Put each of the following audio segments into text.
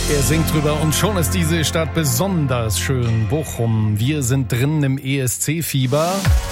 Er singt drüber und schon ist diese Stadt besonders schön. Bochum, wir sind drin im ESC-Fieber.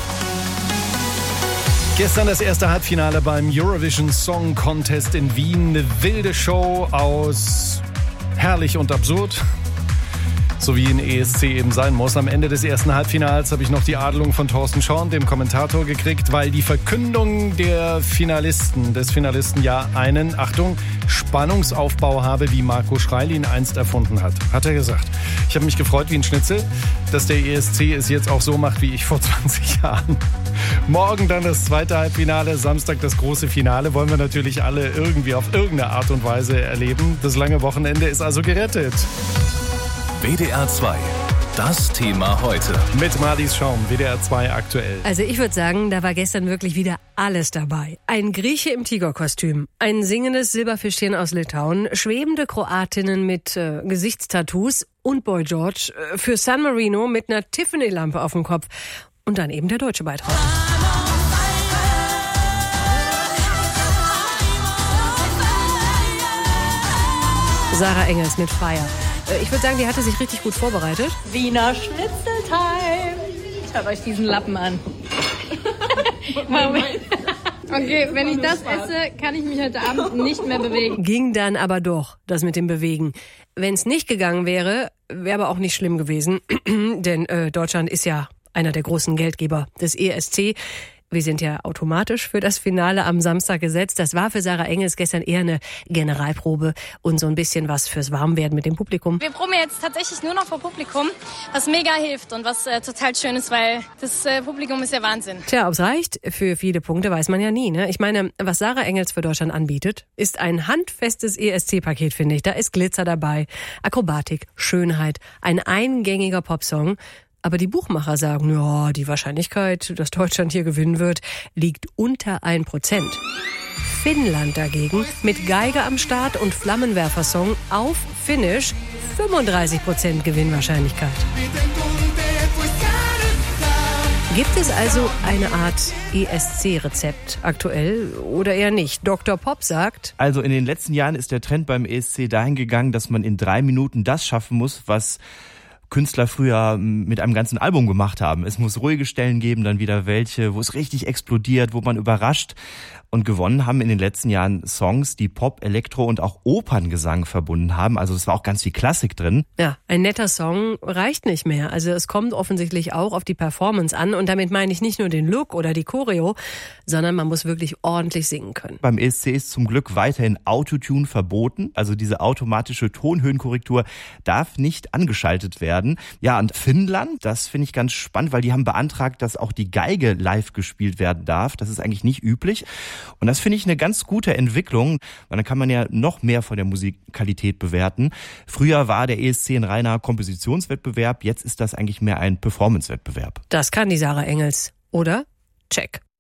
Gestern das erste Halbfinale beim Eurovision Song Contest in Wien. Eine wilde Show aus herrlich und absurd. So wie ein ESC eben sein muss. Am Ende des ersten Halbfinals habe ich noch die Adelung von Thorsten Schorn, dem Kommentator, gekriegt, weil die Verkündung des Finalisten ja einen, Achtung, Spannungsaufbau habe, wie Marco Schreilin einst erfunden hat. Hat er gesagt. Ich habe mich gefreut wie ein Schnitzel, dass der ESC es jetzt auch so macht wie ich vor 20 Jahren. Morgen dann das zweite Halbfinale, Samstag das große Finale. Wollen wir natürlich alle irgendwie auf irgendeine Art und Weise erleben. Das lange Wochenende ist also gerettet. WDR 2, das Thema heute. Mit Marlies Schaum, WDR 2 aktuell. Also ich würde sagen, da war gestern wirklich wieder alles dabei. Ein Grieche im Tigerkostüm, ein singendes Silberfischchen aus Litauen, schwebende Kroatinnen mit Gesichtstattoos und Boy George für San Marino mit einer Tiffany-Lampe auf dem Kopf. Und dann eben der deutsche Beitrag. Sarah Engels mit Fire. Ich würde sagen, die hatte sich richtig gut vorbereitet. Wiener Schnitzeltime. Schaut euch diesen Lappen an. Okay, wenn ich das esse, kann ich mich heute Abend nicht mehr bewegen. Ging dann aber doch, das mit dem Bewegen. Wenn es nicht gegangen wäre, wäre aber auch nicht schlimm gewesen. Denn Deutschland ist ja einer der großen Geldgeber des ESC. Wir sind ja automatisch für das Finale am Samstag gesetzt. Das war für Sarah Engels gestern eher eine Generalprobe und so ein bisschen was fürs Warmwerden mit dem Publikum. Wir proben jetzt tatsächlich nur noch vor Publikum, was mega hilft und was total schön ist, weil das Publikum ist ja Wahnsinn. Tja, ob's reicht für viele Punkte, weiß man ja nie, ne? Ich meine, was Sarah Engels für Deutschland anbietet, ist ein handfestes ESC-Paket, finde ich. Da ist Glitzer dabei, Akrobatik, Schönheit, ein eingängiger Popsong. Aber die Buchmacher sagen, ja, die Wahrscheinlichkeit, dass Deutschland hier gewinnen wird, liegt unter 1%. Finnland dagegen mit Geige am Start und Flammenwerfer-Song auf Finnisch 35% Gewinnwahrscheinlichkeit. Gibt es also eine Art ESC-Rezept aktuell oder eher nicht? Dr. Pop sagt: Also in den letzten Jahren ist der Trend beim ESC dahin gegangen, dass man in 3 Minuten das schaffen muss, was Künstler früher mit einem ganzen Album gemacht haben. Es muss ruhige Stellen geben, dann wieder welche, wo es richtig explodiert, wo man überrascht. Und gewonnen haben in den letzten Jahren Songs, die Pop, Elektro und auch Operngesang verbunden haben. Also es war auch ganz viel Klassik drin. Ja, ein netter Song reicht nicht mehr. Also es kommt offensichtlich auch auf die Performance an. Und damit meine ich nicht nur den Look oder die Choreo, sondern man muss wirklich ordentlich singen können. Beim ESC ist zum Glück weiterhin Autotune verboten. Also diese automatische Tonhöhenkorrektur darf nicht angeschaltet werden. Ja, und Finnland, das finde ich ganz spannend, weil die haben beantragt, dass auch die Geige live gespielt werden darf. Das ist eigentlich nicht üblich. Und das finde ich eine ganz gute Entwicklung, weil dann kann man ja noch mehr von der Musikqualität bewerten. Früher war der ESC ein reiner Kompositionswettbewerb, jetzt ist das eigentlich mehr ein Performancewettbewerb. Das kann die Sarah Engels, oder? Check.